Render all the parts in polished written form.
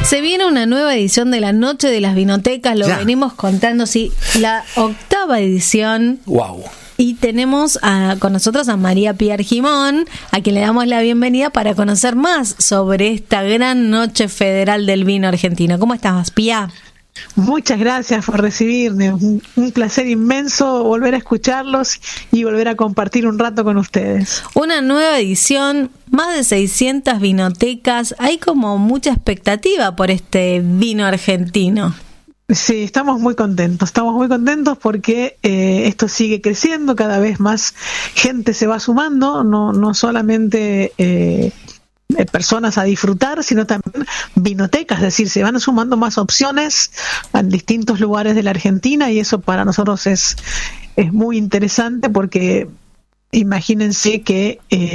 Se viene una nueva edición de la Noche de las Vinotecas, lo venimos contando, sí, la 8ª edición. ¡Wow! Y tenemos con nosotros a María Pía Argimón, a quien le damos la bienvenida para conocer más sobre esta gran noche federal del vino argentino. ¿Cómo estás, Pía? Muchas gracias por recibirme. Un placer inmenso volver a escucharlos y volver a compartir un rato con ustedes. Una nueva edición, más de 600 vinotecas. Hay como mucha expectativa por este vino argentino. Sí, estamos muy contentos porque esto sigue creciendo, cada vez más gente se va sumando, no solamente personas a disfrutar, sino también vinotecas, es decir, se van sumando más opciones en distintos lugares de la Argentina y eso para nosotros es muy interesante porque imagínense que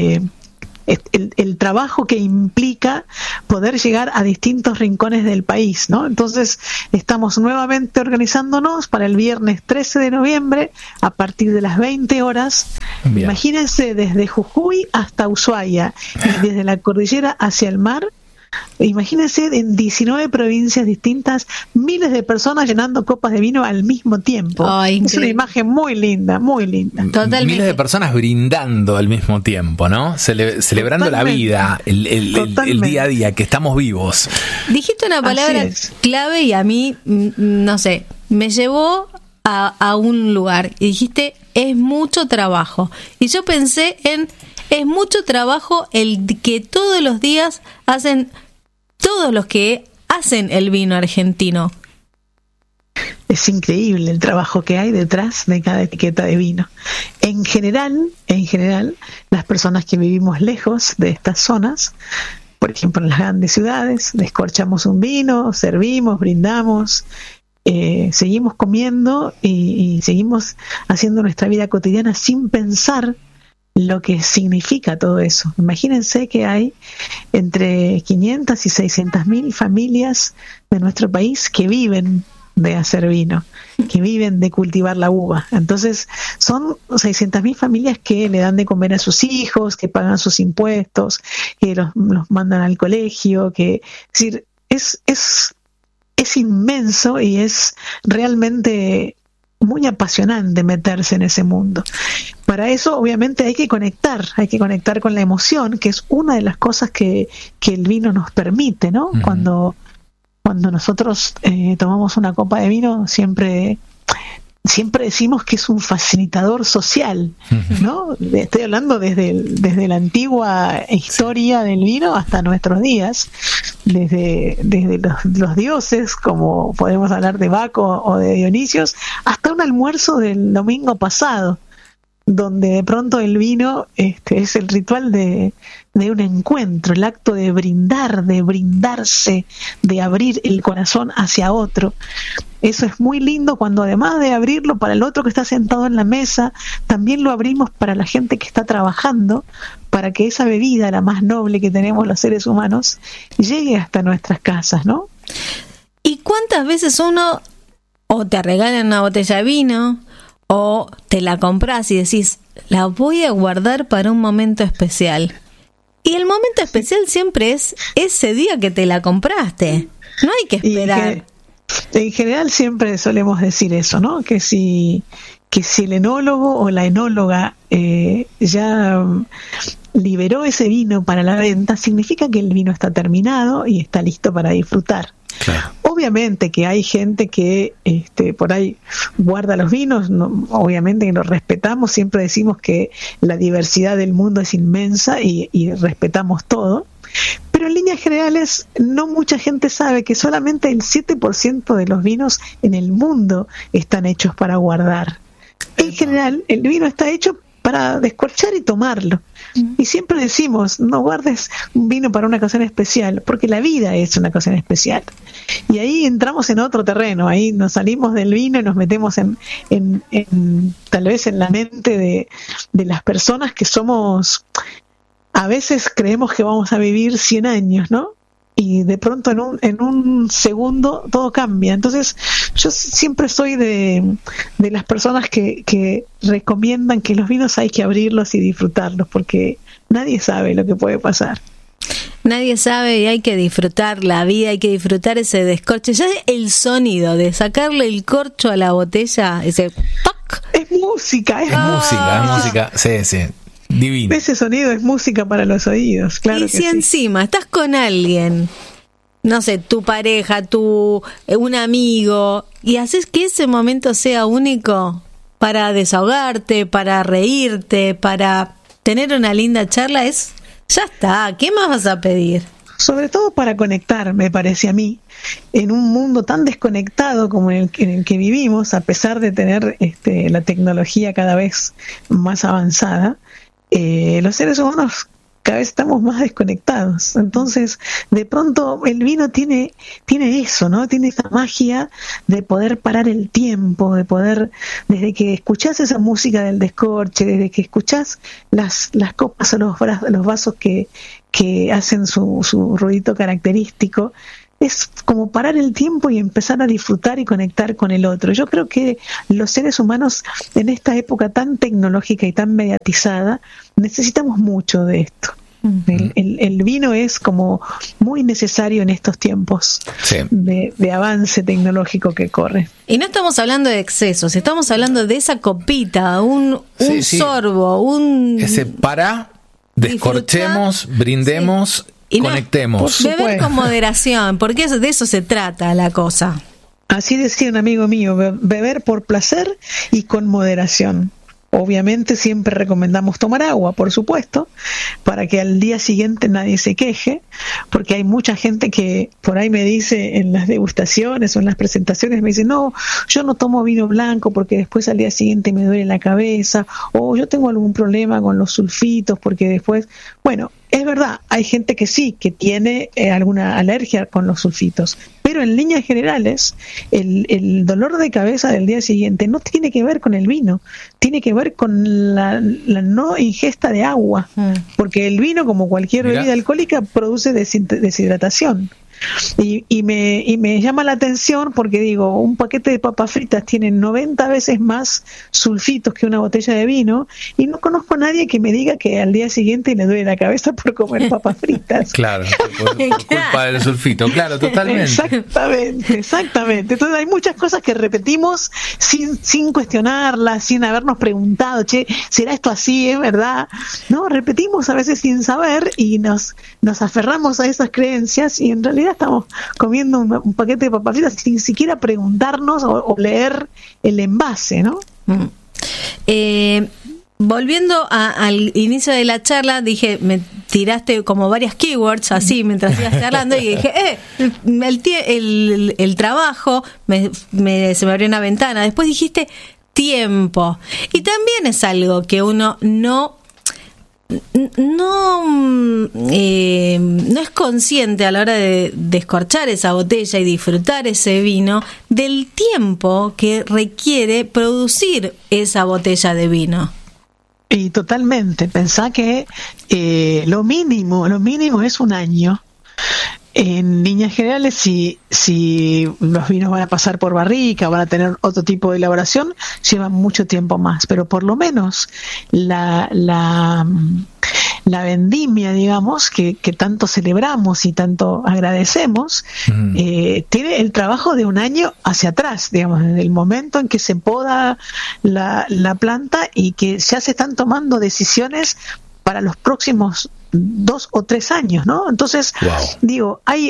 el trabajo que implica poder llegar a distintos rincones del país, ¿no? Entonces estamos nuevamente organizándonos para el viernes 13 de noviembre a partir de las 20 horas. Bien. Imagínense desde Jujuy hasta Ushuaia y desde la cordillera hacia el mar. Imagínense en 19 provincias distintas, miles de personas llenando copas de vino al mismo tiempo. Es una imagen muy linda, muy linda. Totalmente. Miles de personas brindando al mismo tiempo, ¿no? Celebrando la vida, el día a día, que estamos vivos. Dijiste una palabra clave y a mí, no sé, me llevó a un lugar y dijiste, es mucho trabajo. Y yo pensé en, es mucho trabajo el que todos los días hacen todos los que hacen el vino argentino. Es increíble el trabajo que hay detrás de cada etiqueta de vino. En general, las personas que vivimos lejos de estas zonas, por ejemplo en las grandes ciudades, descorchamos un vino, servimos, brindamos, seguimos comiendo y seguimos haciendo nuestra vida cotidiana sin pensar lo que significa todo eso. Imagínense que hay entre 500 y 600.000 familias de nuestro país que viven de hacer vino, que viven de cultivar la uva. Entonces son 600.000 familias que le dan de comer a sus hijos, que pagan sus impuestos, que los mandan al colegio, es decir, es inmenso y es realmente muy apasionante meterse en ese mundo. Para eso, obviamente, hay que conectar con la emoción, que es una de las cosas que el vino nos permite, ¿no? Uh-huh. Cuando nosotros tomamos una copa de vino, siempre decimos que es un facilitador social, ¿no? Estoy hablando desde la antigua historia del vino hasta nuestros días, desde los dioses, como podemos hablar de Baco o de Dionisios, hasta un almuerzo del domingo pasado, donde de pronto el vino es el ritual de un encuentro, el acto de brindar, de brindarse, de abrir el corazón hacia otro. Eso es muy lindo cuando además de abrirlo para el otro que está sentado en la mesa, también lo abrimos para la gente que está trabajando, para que esa bebida, la más noble que tenemos los seres humanos, llegue hasta nuestras casas, ¿no? ¿Y cuántas veces uno o te regalan una botella de vino o te la compras y decís, la voy a guardar para un momento especial? Y el momento especial siempre es ese día que te la compraste. No hay que esperar. En general siempre solemos decir eso, ¿no? Que si el enólogo o la enóloga ya liberó ese vino para la venta, significa que el vino está terminado y está listo para disfrutar. Claro. Obviamente que hay gente que por ahí guarda los vinos, obviamente que los respetamos, siempre decimos que la diversidad del mundo es inmensa y respetamos todo, pero en líneas generales no mucha gente sabe que solamente el 7% de los vinos en el mundo están hechos para guardar. En general el vino está hecho para descorchar y tomarlo. Y siempre decimos, no guardes un vino para una ocasión especial, porque la vida es una ocasión especial. Y ahí entramos en otro terreno, ahí nos salimos del vino y nos metemos en tal vez en la mente de las personas que somos, a veces creemos que vamos a vivir 100 años, ¿no? Y de pronto en un segundo todo cambia. Entonces yo siempre soy de las personas que recomiendan que los vinos hay que abrirlos y disfrutarlos, porque nadie sabe lo que puede pasar. Nadie sabe y hay que disfrutar la vida, hay que disfrutar ese descorche. Ya el sonido de sacarle el corcho a la botella, ese ¡toc! Es música, es música, sí, divino. Ese sonido es música para los oídos, claro. Y si encima estás con alguien, no sé, tu pareja, un amigo, y haces que ese momento sea único para desahogarte, para reírte, para tener una linda charla, ya está, ¿qué más vas a pedir? Sobre todo para conectar, me parece a mí, en un mundo tan desconectado como en el que vivimos, a pesar de tener la tecnología cada vez más avanzada, los seres humanos cada vez estamos más desconectados. Entonces, de pronto el vino tiene eso, ¿no? Tiene esa magia de poder parar el tiempo, de poder, desde que escuchás esa música del descorche, desde que escuchás las copas o los vasos que hacen su ruidito característico, es como parar el tiempo y empezar a disfrutar y conectar con el otro. Yo creo que los seres humanos en esta época tan tecnológica y tan mediatizada necesitamos mucho de esto. El vino es como muy necesario en estos tiempos de avance tecnológico que corre. Y no estamos hablando de excesos, estamos hablando de esa copita, un sorbo, ese descorchemos, brindemos, y conectemos. Beber con moderación, porque de eso se trata la cosa. Así decía un amigo mío, beber por placer y con moderación. Obviamente siempre recomendamos tomar agua, por supuesto, para que al día siguiente nadie se queje, porque hay mucha gente que por ahí me dice en las degustaciones o en las presentaciones, me dice, no, yo no tomo vino blanco porque después al día siguiente me duele la cabeza, o yo tengo algún problema con los sulfitos porque después, bueno, es verdad, hay gente que sí, que tiene alguna alergia con los sulfitos, pero en líneas generales el dolor de cabeza del día siguiente no tiene que ver con el vino, tiene que ver con la no ingesta de agua, porque el vino, como cualquier bebida alcohólica, produce deshidratación. Y me llama la atención porque digo, un paquete de papas fritas tiene 90 veces más sulfitos que una botella de vino, y no conozco a nadie que me diga que al día siguiente le duele la cabeza por comer papas fritas. Claro, por culpa del sulfito, claro, totalmente. Exactamente. Entonces hay muchas cosas que repetimos sin cuestionarlas, sin habernos preguntado, che, ¿será esto así? ¿Es verdad? No, repetimos a veces sin saber y nos aferramos a esas creencias, y en realidad estamos comiendo un paquete de papas fritas sin siquiera preguntarnos o leer el envase, ¿no? Volviendo al inicio de la charla, dije, me tiraste como varias keywords así mientras ibas charlando, y dije, el trabajo, se me abrió una ventana. Después dijiste tiempo, y también es algo que uno no es consciente a la hora de descorchar esa botella y disfrutar ese vino, del tiempo que requiere producir esa botella de vino. Y totalmente, pensá que lo mínimo es un año. En líneas generales, si los vinos van a pasar por barrica, van a tener otro tipo de elaboración, llevan mucho tiempo más, pero por lo menos la vendimia, digamos, que tanto celebramos y tanto agradecemos, tiene el trabajo de un año hacia atrás, digamos, desde el momento en que se poda la planta y que ya se están tomando decisiones para los próximos 2 o 3 años, ¿no? Entonces, digo, hay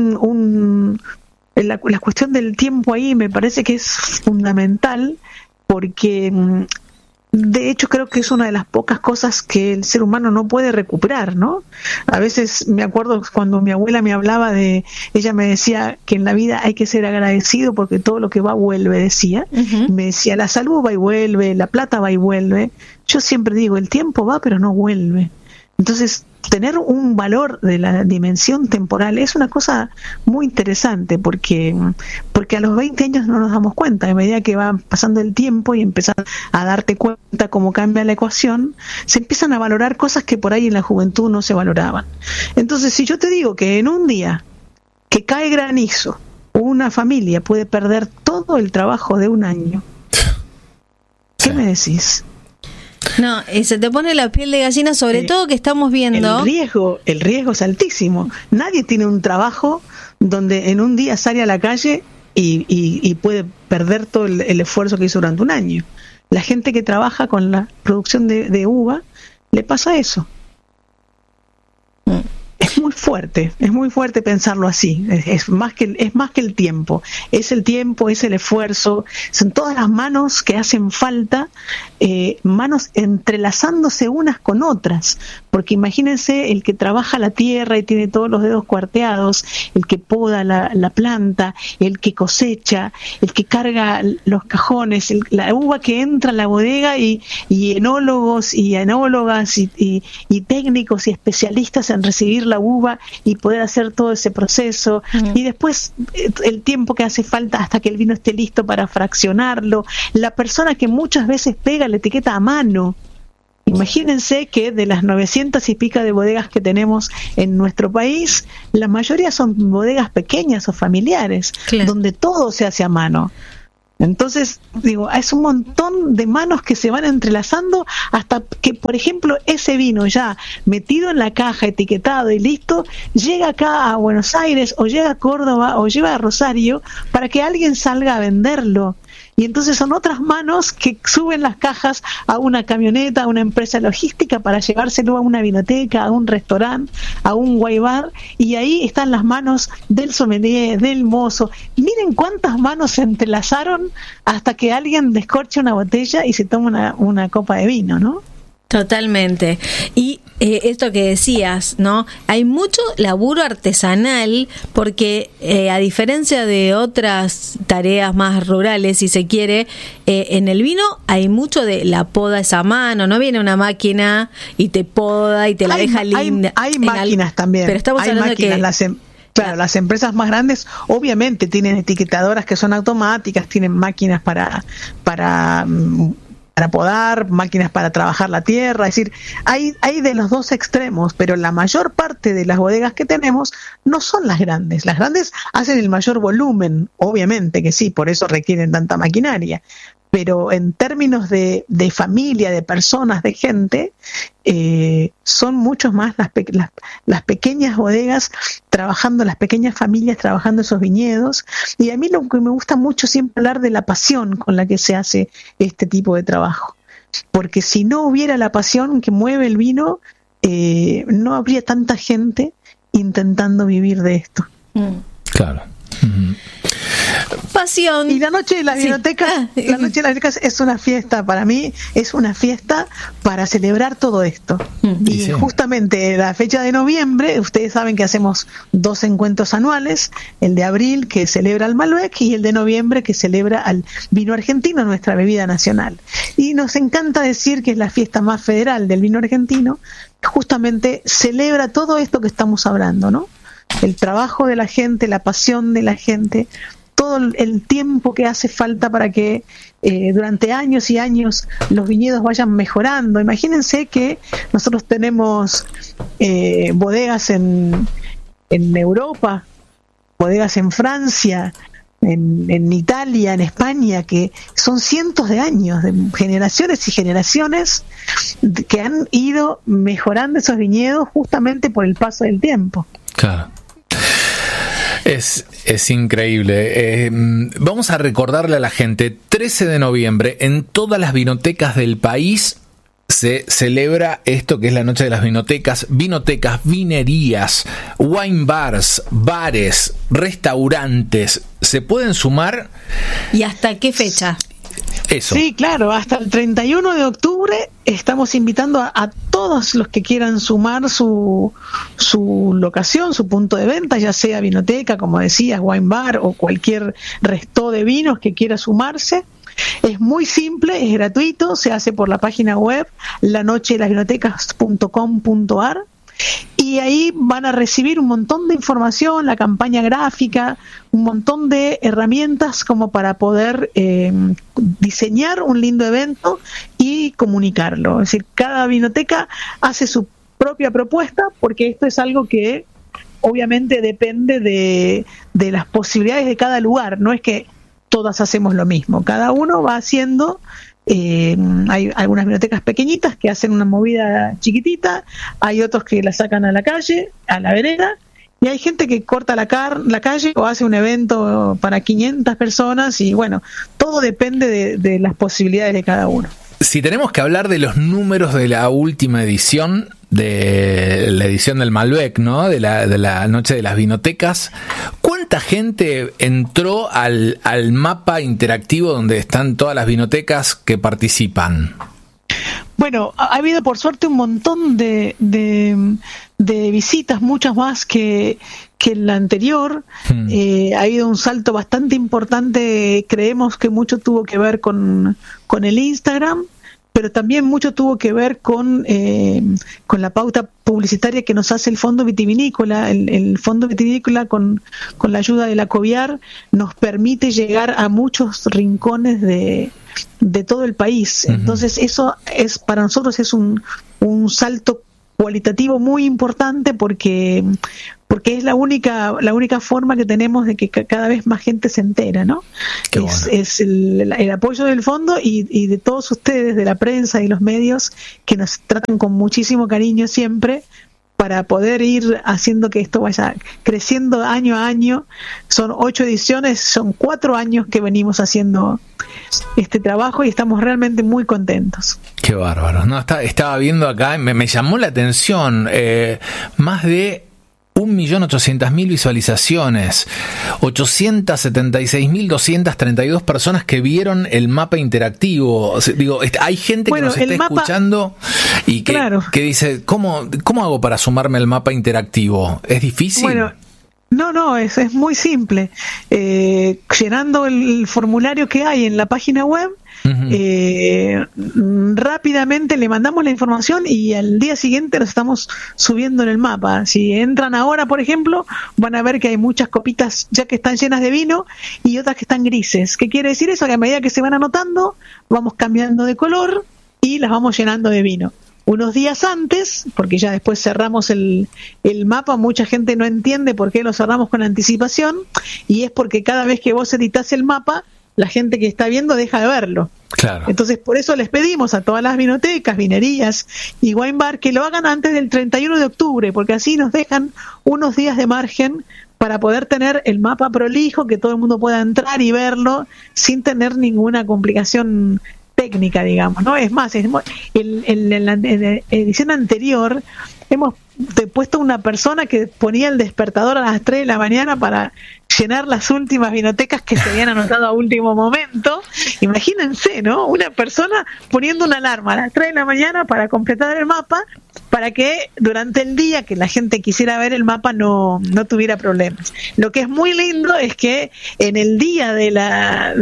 la cuestión del tiempo ahí me parece que es fundamental, porque de hecho creo que es una de las pocas cosas que el ser humano no puede recuperar, ¿no? A veces me acuerdo cuando mi abuela me hablaba ella me decía que en la vida hay que ser agradecido porque todo lo que va vuelve, decía. Me decía, la salud va y vuelve, la plata va y vuelve. Yo siempre digo, el tiempo va pero no vuelve. Entonces, tener un valor de la dimensión temporal es una cosa muy interesante, porque a los 20 años no nos damos cuenta. A medida que va pasando el tiempo y empiezas a darte cuenta cómo cambia la ecuación, se empiezan a valorar cosas que por ahí en la juventud no se valoraban. Entonces, si yo te digo que en un día que cae granizo, una familia puede perder todo el trabajo de un año, ¿qué me decís? No, y se te pone la piel de gallina, sobre todo que estamos viendo... El riesgo es altísimo. Nadie tiene un trabajo donde en un día sale a la calle y puede perder todo el esfuerzo que hizo durante un año. La gente que trabaja con la producción de uva, le pasa eso. Es muy fuerte pensarlo así. Es más que el tiempo. Es el tiempo, es el esfuerzo. Son todas las manos que hacen falta, manos entrelazándose unas con otras. Porque imagínense el que trabaja la tierra y tiene todos los dedos cuarteados, el que poda la planta, el que cosecha, el que carga los cajones, la uva que entra a la bodega y enólogos y enólogas y técnicos y especialistas en recibir la uva y poder hacer todo ese proceso, y después el tiempo que hace falta hasta que el vino esté listo para fraccionarlo, la persona que muchas veces pega la etiqueta a mano. Imagínense que de las 900 y pico de bodegas que tenemos en nuestro país, la mayoría son bodegas pequeñas o familiares, claro, donde todo se hace a mano. Entonces, digo, es un montón de manos que se van entrelazando hasta que, por ejemplo, ese vino ya metido en la caja, etiquetado y listo, llega acá a Buenos Aires o llega a Córdoba o llega a Rosario para que alguien salga a venderlo. Y entonces son otras manos que suben las cajas a una camioneta, a una empresa logística para llevárselo a una vinoteca, a un restaurante, a un wine bar, y ahí están las manos del sommelier, del mozo. Miren cuántas manos se entrelazaron hasta que alguien descorcha una botella y se toma una copa de vino, ¿no? Totalmente. Y esto que decías, ¿no? Hay mucho laburo artesanal porque a diferencia de otras tareas más rurales, si se quiere, en el vino hay mucho de la poda es a mano, no viene una máquina y te poda y te la deja linda. Hay máquinas también. Pero estamos hablando máquinas, de que... Claro, las empresas más grandes obviamente tienen etiquetadoras que son automáticas, tienen máquinas para podar, máquinas para trabajar la tierra, es decir, hay de los dos extremos, pero la mayor parte de las bodegas que tenemos no son las grandes hacen el mayor volumen, obviamente que sí, por eso requieren tanta maquinaria, pero en términos de familia, de personas, de gente, son muchos más las pequeñas bodegas trabajando, las pequeñas familias trabajando esos viñedos. Y a mí lo que me gusta mucho siempre hablar de la pasión con la que se hace este tipo de trabajo, porque si no hubiera la pasión que mueve el vino, no habría tanta gente intentando vivir de esto. Claro. Pasión. Y la noche de las bibliotecas, la noche de las bibliotecas es una fiesta para mí, es una fiesta para celebrar todo esto. Y justamente la fecha de noviembre, ustedes saben que hacemos 2 encuentros anuales, el de abril que celebra el Malbec y el de noviembre que celebra al vino argentino, nuestra bebida nacional. Y nos encanta decir que es la fiesta más federal del vino argentino, justamente celebra todo esto que estamos hablando, ¿no? El trabajo de la gente, la pasión de la gente, todo el tiempo que hace falta para que durante años y años los viñedos vayan mejorando. Imagínense que nosotros tenemos bodegas en Europa, bodegas en Francia, en Italia, en España, que son cientos de años, de generaciones y generaciones que han ido mejorando esos viñedos justamente por el paso del tiempo. Claro. Es increíble. Vamos a recordarle a la gente, 13 de noviembre, en todas las vinotecas del país se celebra esto que es la noche de las vinotecas, vinerías, wine bars, bares, restaurantes, se pueden sumar. ¿Y hasta qué fecha? Eso. Sí, claro, hasta el 31 de octubre estamos invitando a todos los que quieran sumar su locación, su punto de venta, ya sea vinoteca, como decías, wine bar o cualquier resto de vinos que quiera sumarse. Es muy simple, es gratuito, se hace por la página web lanochedelasvinotecas.com.ar y ahí van a recibir un montón de información, la campaña gráfica, un montón de herramientas como para poder diseñar un lindo evento y comunicarlo. Es decir, cada vinoteca hace su propia propuesta porque esto es algo que obviamente depende de las posibilidades de cada lugar, no es que todas hacemos lo mismo, cada uno va haciendo Hay algunas vinotecas pequeñitas que hacen una movida chiquitita, hay otros que la sacan a la calle, a la vereda, y hay gente que corta la calle o hace un evento para 500 personas, y bueno, todo depende de las posibilidades de cada uno. Si tenemos que hablar de los números de la última edición, de la edición del Malbec, ¿no? De la Noche de las Vinotecas, ¿cuánta gente entró al mapa interactivo donde están todas las vinotecas que participan? Bueno, ha habido por suerte un montón de visitas, muchas más que la anterior. Ha habido un salto bastante importante, creemos que mucho tuvo que ver con el Instagram, pero también mucho tuvo que ver con la pauta publicitaria que nos hace el Fondo Vitivinícola. El Fondo Vitivinícola, con la ayuda de la COVIAR, nos permite llegar a muchos rincones de todo el país. Entonces eso para nosotros es un salto cualitativo muy importante, porque es la única forma que tenemos de que cada vez más gente se entera, ¿no? Es el apoyo del fondo y de todos ustedes, de la prensa y los medios, que nos tratan con muchísimo cariño siempre, para poder ir haciendo que esto vaya creciendo año a año. Son 8 ediciones, son 4 años que venimos haciendo este trabajo y estamos realmente muy contentos. Qué bárbaro. No, estaba viendo acá, me llamó la atención, más de 1.800.000 visualizaciones, 876.232 personas que vieron el mapa interactivo. O sea, digo, hay gente que nos está escuchando y que dice, ¿cómo hago para sumarme al mapa interactivo? ¿Es difícil? Bueno, no, es muy simple. Llenando el formulario que hay en la página web, rápidamente le mandamos la información y al día siguiente los estamos subiendo en el mapa. Si entran ahora, por ejemplo, van a ver que hay muchas copitas ya que están llenas de vino y otras que están grises. ¿Qué quiere decir eso? Que a medida que se van anotando, vamos cambiando de color y las vamos llenando de vino. Unos días antes, porque ya después cerramos el mapa, mucha gente no entiende por qué lo cerramos con anticipación, y es porque cada vez que vos editás el mapa, la gente que está viendo deja de verlo. Claro. Entonces, por eso les pedimos a todas las vinotecas, vinerías y wine bar que lo hagan antes del 31 de octubre, porque así nos dejan unos días de margen para poder tener el mapa prolijo, que todo el mundo pueda entrar y verlo sin tener ninguna complicación técnica, digamos, ¿no? Es más, en la edición anterior hemos puesto una persona que ponía el despertador a las 3 de la mañana para llenar las últimas vinotecas que se habían anotado a último momento. Imagínense, ¿no? Una persona poniendo una alarma a las 3 de la mañana para completar el mapa, para que durante el día que la gente quisiera ver el mapa no tuviera problemas. Lo que es muy lindo es que en el día de la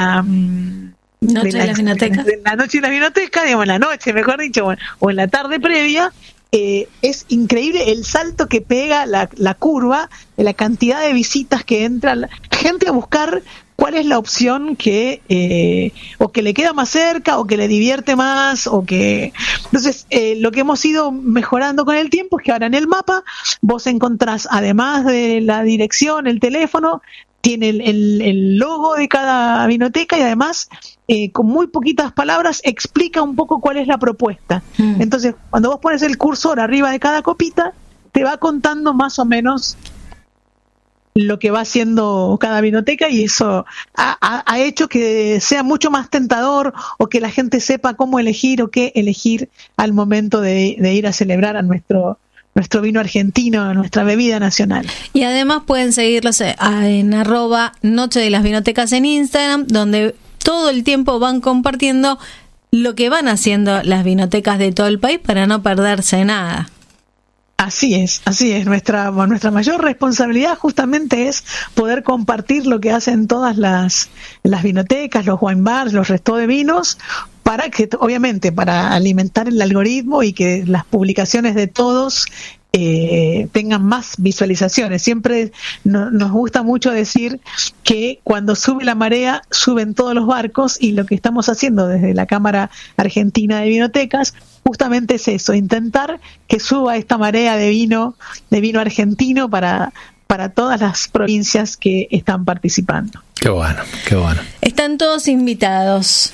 noche de la vinoteca, digamos, en la noche, mejor dicho, o en la tarde previa, es increíble el salto que pega la curva de la cantidad de visitas que entra la gente a buscar cuál es la opción que o que le queda más cerca o que le divierte más o que... Entonces, lo que hemos ido mejorando con el tiempo es que ahora en el mapa vos encontrás, además de la dirección, el teléfono, tiene el logo de cada vinoteca y además con muy poquitas palabras explica un poco cuál es la propuesta. Entonces, cuando vos pones el cursor arriba de cada copita, te va contando más o menos lo que va haciendo cada vinoteca, y eso ha hecho que sea mucho más tentador o que la gente sepa cómo elegir o qué elegir al momento de ir a celebrar a nuestro vino argentino, nuestra bebida nacional. Y además pueden seguirlos en @Noche de las Vinotecas en Instagram, donde todo el tiempo van compartiendo lo que van haciendo las vinotecas de todo el país para no perderse nada. Así es. Nuestra mayor responsabilidad justamente es poder compartir lo que hacen todas las vinotecas, los wine bars, los restos de vinos, para que, obviamente, para alimentar el algoritmo y que las publicaciones de todos tengan más visualizaciones. Siempre nos gusta mucho decir que cuando sube la marea, suben todos los barcos, y lo que estamos haciendo desde la Cámara Argentina de Vinotecas justamente es eso, intentar que suba esta marea de vino argentino para todas las provincias que están participando. Qué bueno. Están todos invitados.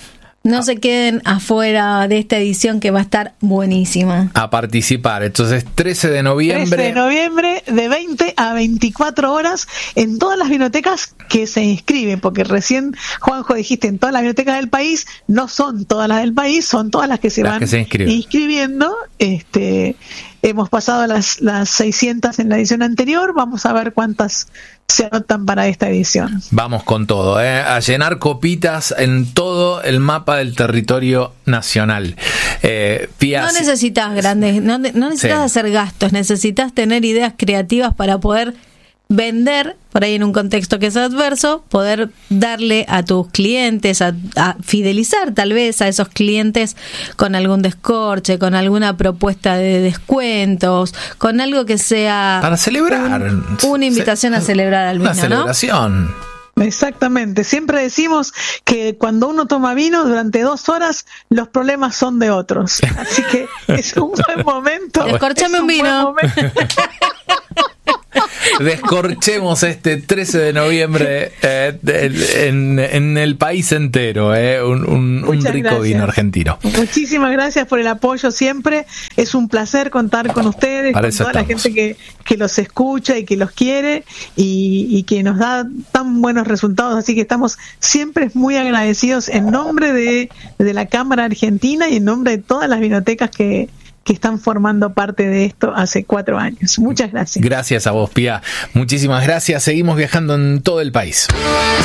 No se queden afuera de esta edición que va a estar buenísima. A participar. Entonces, 13 de noviembre. 13 de noviembre, de 20 a 24 horas, en todas las bibliotecas que se inscriben, porque recién, Juanjo, dijiste, en todas las bibliotecas del país, no son todas las del país, son todas las que se van inscribiendo. Hemos pasado las 600 en la edición anterior, vamos a ver cuántas se anotan para esta edición. Vamos con todo, a llenar copitas en todo el mapa del territorio nacional. Pía, no necesitas grandes, no necesitas hacer gastos, necesitas tener ideas creativas para poder vender, por ahí en un contexto que es adverso, poder darle a tus clientes, a fidelizar tal vez a esos clientes con algún descorche, con alguna propuesta de descuentos, con algo que sea para celebrar, una invitación a celebrar al vino, una celebración, ¿no? Exactamente, siempre decimos que cuando uno toma vino durante 2 horas los problemas son de otros, así que es un buen momento. Descorchame un vino. Descorchemos este 13 de noviembre en el país entero, un rico vino argentino. Muchísimas gracias por el apoyo siempre. Es un placer contar con ustedes, con toda la gente que los escucha y que los quiere y que nos da tan buenos resultados. Así que estamos siempre muy agradecidos en nombre de la Cámara Argentina y en nombre de todas las vinotecas que están formando parte de esto hace 4 años. Muchas gracias. Gracias a vos, Pía. Muchísimas gracias. Seguimos viajando en todo el país.